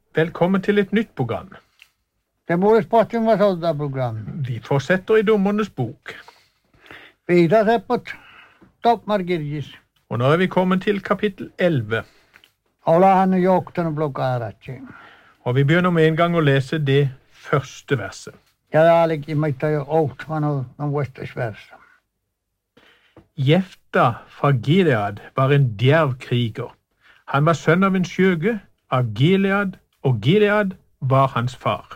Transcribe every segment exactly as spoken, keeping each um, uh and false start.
Velkommen til et nytt program. Det borde sporten var sådant program. Vi fortsetter i Dommernes bok. Vi har sett på toppmargirgis. Og nå er vi kommet til kapittel elleve. Ola han jokten og blokkaratje. Og vi begynner med en gang å lese det første verset. Ja, det er ikke mitt av åt man og noen vesters verset. Jefta fra Gilead var en djerv kriger. Han var sønn av en skjøge av Gilead, og Gilead var hans far.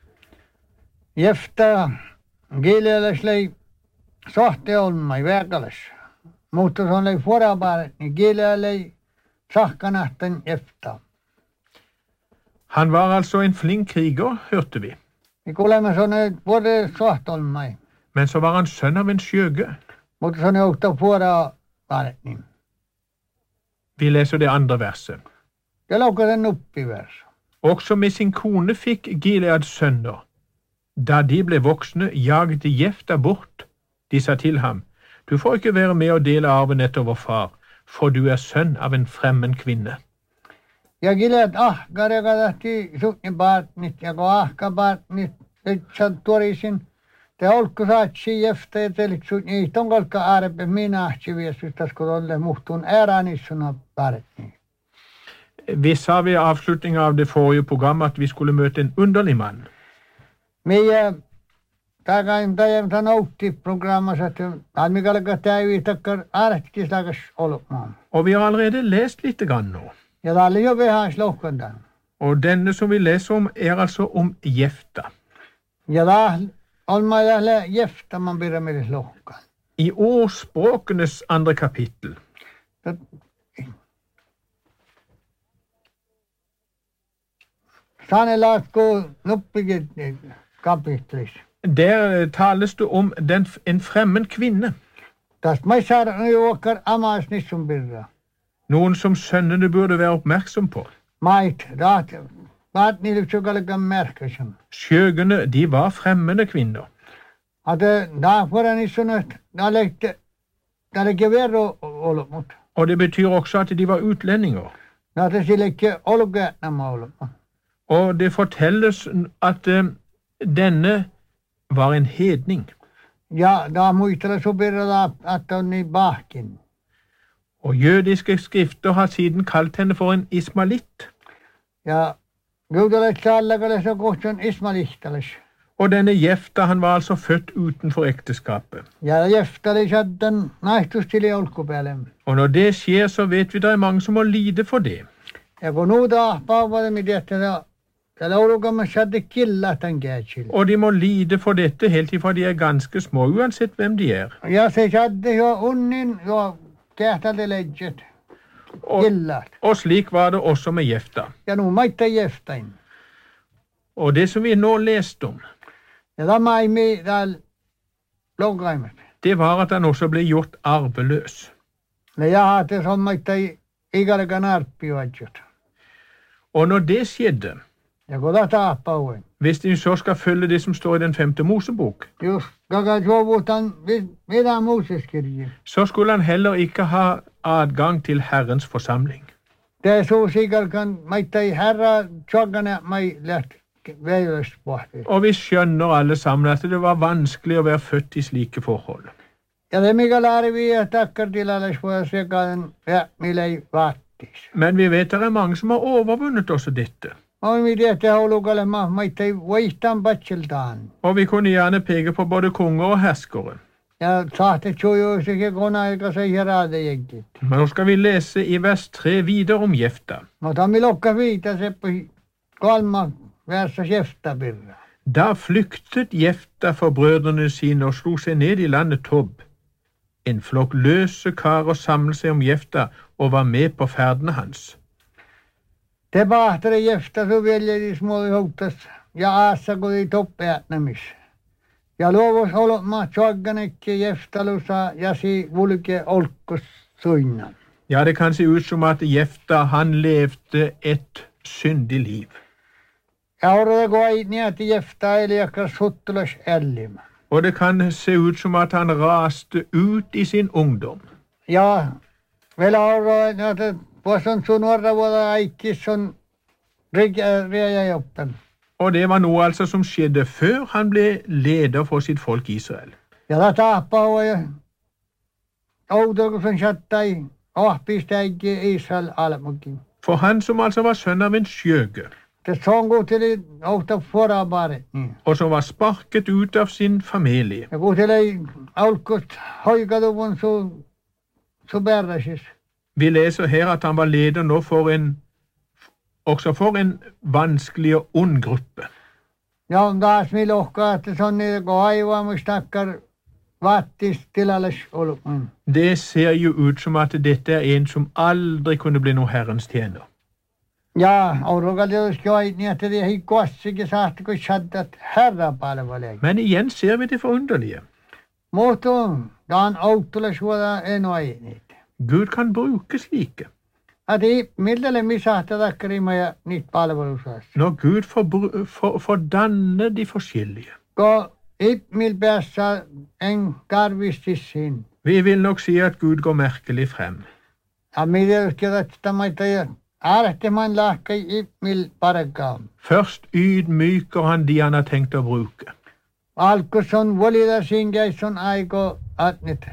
Jefta Gilead lei sahte on mai väkalas. Mutta se on lei forabare, niin Gilead lei sahkanahten Jefta. Han var altså en flink kriger, hørte vi. Vi kuulemme sonne både sahte on mai. Men så var han sønn av en skjøge. Mutta se on jouta forabare, niin. Vi leser det andre verset. Ja laukka den uppivers. Også med sin kone fikk Gileads sønner. Da de ble voksne, jagde Jefta bort. De sa til ham, du får ikke være med og dele arven etter vår far, for du er sønn av en fremmed kvinne. Ja Gilead ahkar, joka tahti suutni partnit, ja kun ahka partnit, lyhtsad tuorisin, te olkku saatsi Jefta ja telik suutni ihton kolka äärepe minä ahtsiviesvistas, kun olle muhtun ääränissuna partnit. Vi sa ved avslutningen av det forrige programmet at vi skulle møte en underlig mann. Meidän takain tajemta noutti programmassa, että almikalka täyvi takkar ääretkislakas olukmaan. Og vi har allerede lest litt grann nå. Ja tämä oli jo vähän slokkandan. Og denne som vi leser om er altså om Jefta. Ja tämä on mä jähle Jefta man pidämme slokkan. I ordspråkenes andre kapittel. Sanelaatko nuppikin kapitlis. Der tales det om den, en fremmed kvinne. Tästä mä saadaan juokkar amas nissun pirra. Noen som sønnene burde være oppmerksom på. Mait, raat, raat niille tsukallekan märkäsen. Skjøgene, de var fremmede kvinner. Att da foran nissun, että da lekte, da lekte verro ollut, mut. Og det betyr også at de var utlendinger. Da te sillekke olukäätnämä ollut. Og det fortelles at uh, denne var en hedning. Ja, da muistella supirra, että on niin bahkin. Og jødiske skrifter har siden kalt henne for en ismalitt. Ja juutalaiset sallakalle se kohtun ismalihtales. Og denne Jefta, han var altså født utenfor ekteskapet. Ja Jeftali saddan naistustili olkupäälle. Og når det skjer, så vet vi det er mange som må lide for det. Ja kun nuuta paavade midi, että täällä olukamme sadde killa tämän käätsil. Og de må lide for dette helt ifra de er ganske små, uansett hvem de er. Ja se sadde jo unnin jo kähtälte leidjet. Killat. Og slik var det også med Jefta. Ja nu maitta Jeftain. Og det som vi nå leste om, ja tämä ei mi täällä logaimet. Det var at han også ble gjort arveløs. Ne jahate som maitta ikallekan arppivaidjot. Og når det skjedde, ja kun ta taappauen. Hvis vi så skal følge det som står i den femte Mosebok, just kaka suovutan mitä Moseskirje. Så skulle han heller ikke ha adgang til Herrens forsamling. Det suusikalkan maittai herra tjogane mai läht veilöspohti. Og vi skjønner alle sammen at det var vanskelig å være født i slike forhold. Ja det mikä laarivi ja takkar tilalles voi sekaden ja milei vaattis. Men vi vet det er mange som har overvunnet også dette. Og vi tiedätte haulukalle ma maittai vaihtaan patsiltaan. Og vi kunne gjerne peke på både konger og herskere. Ja sahte tjujuisikin kona-aikaisen herätäjäkin. Men nå skal vi lese i vers tre videre om Jefta. Mutta mi lokka viita seppi kolma versa Jefta pirra. Da flyktet Jefta for brødrene sine og slo seg ned i landet Tob. En flokk løse karer samlet seg om Jefta og var med på ferdene hans. Te pahtare Jefta suveljeri smoli houttas ja aassa kodi toppeatnamis. Ja luovus olotma tjogganekke Jeftalusa ja si vulke olkkus suinna. Ja, det kan se ut som at Jefta, han levde et syndig liv. Ja orda koi nieti Jefta eliakkas suttulas ellimä. Og det kan se ut som at han raste ut i sin ungdom. Ja, vielä orda, että Puoson sun orda vuoda aikis on Rikke oppen. Og det var noe altså som skjedde før han ble leder for sitt folk Israel. Ja da tappaa ja outokusen chattai ahpistäikki Israel almukin. For han som altså var sønn av en skjøge, Det songo til outa forabare. og som var sparket ut av sin familie. Ja kun til aulkut hoikaduvun su su bärrasis. Vi leser her at han var leder nå for en, også for en vanskelig og ond gruppe. Ja on taas milohkaa, että se on niitä kun aivaamistakkar vattis tilalles ollut. Det ser jo ut som at dette er en som aldri kunne bli noe Herrens tjener. Ja, auroka tietysti joit niin, että ei kossikin saatti, kun sattat herrapalvelee. Men igjen ser vi det forunderlige. Mutta dan outolle suoda en ole niitä. Gud kan bruke slike. Ati millä misahta takkarimaa ja niitä palvelusas. Når Gud får, bru- får, får danne de forskjellige. Kun ipmil päässä en karvistissin. Vi vil nok si at Gud går merkelig frem. Ja miten että maita ja äärettömän lahkai ipmil parekkaan. Først ydmyker han de han har tenkt å bruke. Alkus on valida sinkäis on aiko atnit.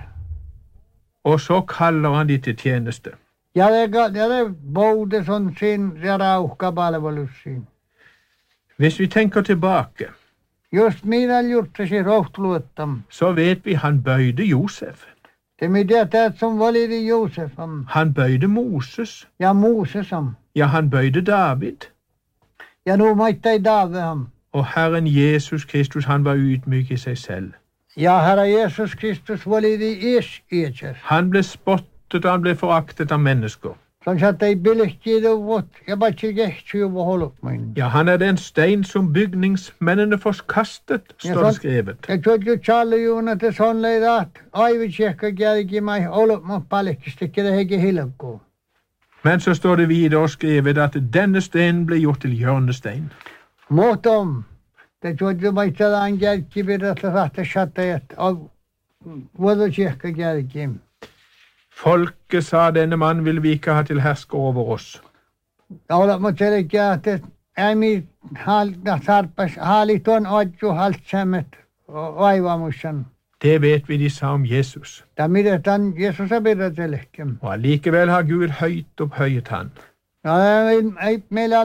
Og så kaller han de til tjeneste. Ja det ja det boudes on sin ja rauhka palvelussiin. Hvis vi tenker tilbake, Just minä juttasi rohtluottam. så vet vi han bøyde Josef. Te mitä teet som validi Josefam Han bøyde Moses. ja Mosesam. Ja, han bøyde David. Ja nu maittai Daaveham. Og Herren Jesus Kristus, han var ydmyk i seg selv. Ja Herra Jesus Kristus validi is ietser. Han ble spottet og han ble foraktet av mennesker. Som satt ei billigkiduvut ja patsi kehtsyuvu holukmain. Ja, han er den stein som bygningsmennene forkastet, Ja, står det sånn- skrevet. Ja tjodju tjallijuuna te son leidaat aivitsekka kielkimai olukma palihkistikke det hegi hilkku. Men så står det videre skrevet at denne steinen ble gjort til hjørnestein. Muhtom. Te tjodju maitsadaan kielkibirratla sahta shattajat av vuodutsekka kielkim. Folket sa denne mann vil vi ikke ha til hersker over oss. Olukma selkeä, että äimi sarpas haaliton odju haltsamet aivamussan. Det vet vi de sa om Jesus. Ta mitä tan Jesus abirra selkeä. Og allikevel har Gud høyt opphøyet han. Ja ei meillä